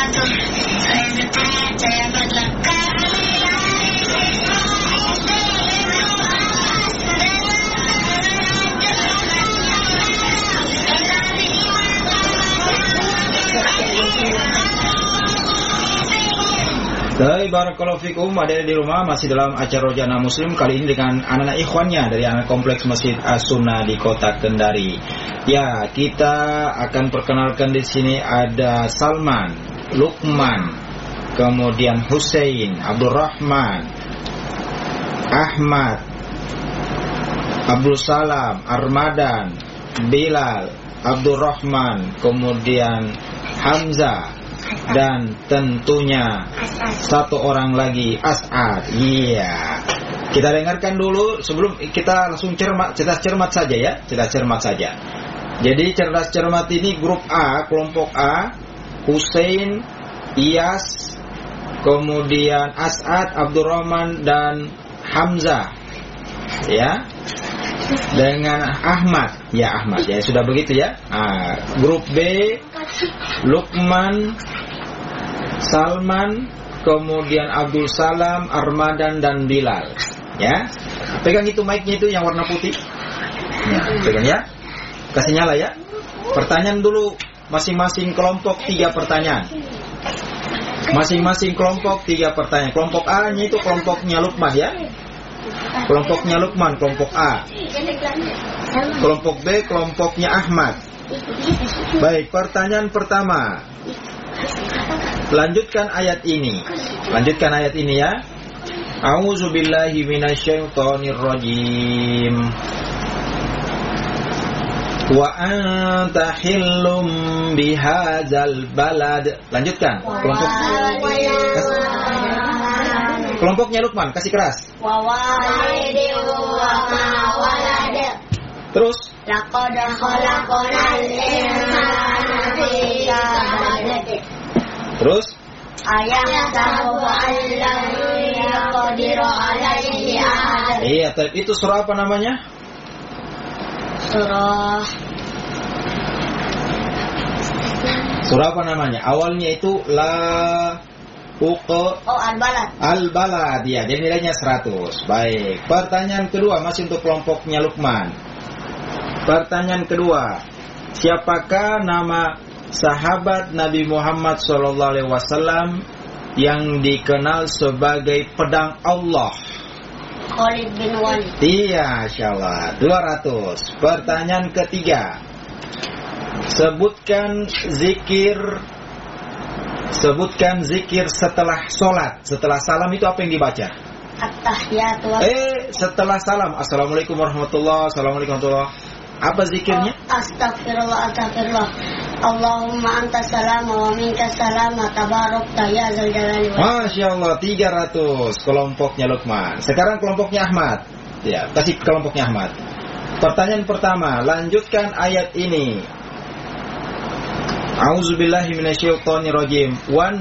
Barakallahu fikum, ada di rumah masih dalam acara Rojana Muslim kali ini dengan anak-anak ikhwannya dari anak kompleks Masjid As-Sunnah di Kota Kendari. Ya, kita akan perkenalkan di sini ada Salman, Lukman, kemudian Hussein, Abdurrahman, Ahmad, Abdul Salam, Armadan, Bilal, Abdurrahman, kemudian Hamzah, dan tentunya satu orang lagi, As'ad. Iya. Kita dengarkan dulu sebelum kita langsung cerdas cermat saja ya. Cerdas cermat saja. Jadi cerdas cermat ini grup A, kelompok A, Hussein, Iyas, kemudian As'ad, Abdurrahman dan Hamzah. Ya. Dengan Ahmad. Ya, Ahmad. Ya, sudah begitu ya. Grup B, Lukman, Salman, kemudian Abdul Salam, Armadan dan Bilal. Ya. Pegang itu mic-nya itu yang warna putih. Ya, pegang ya. Kasih nyala ya. Pertanyaan dulu masing-masing kelompok 3 pertanyaan. Masing-masing kelompok 3 pertanyaan. Kelompok A-nya itu kelompoknya Lukman ya. Kelompoknya Lukman, kelompok A. Kelompok B, kelompoknya Ahmad. Baik, pertanyaan pertama. Lanjutkan ayat ini. Lanjutkan ayat ini ya. A'udzubillahi minasyaitonirrajim. Wa anta hillum bihadzal balad. Lanjutkan. Kelompoknya Lukman, kasih keras. Wa walidin wa ma walad. Terus. Laqad khalaqnal insana fi kabad. Terus. Ayahsabu an lam yaqdiru alaihi ahad. Iya, itu surah apa namanya? Surah apa namanya? Awalnya itu Al-Balad. Al-Balad, ya, dia nilainya 100. Baik, pertanyaan kedua masih untuk kelompoknya Lukman. Pertanyaan kedua, siapakah nama sahabat Nabi Muhammad SAW yang dikenal sebagai pedang Allah? Khalid bin Walid. Iya, insyaallah 200. Pertanyaan ketiga, sebutkan zikir setelah sholat. Setelah salam itu apa yang dibaca? At-tahiyatu. Setelah salam, assalamualaikum warahmatullahi wabarakatuh. Apa zikirnya? Astagfirullah, astagfirullah. Allahumma anta salam wa minka salam, tabarakta ya zal jalali wal ikram. Masyaallah 300 kelompoknya Lukman. Sekarang kelompoknya Ahmad. Ya, kasih kelompoknya Ahmad. Pertanyaan pertama, lanjutkan ayat ini. A'udzubillahi minasyaitonirrajim. Wan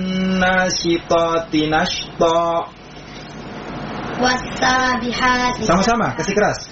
nasyitati nashta. Wasabihati. Sama-sama, kasih keras.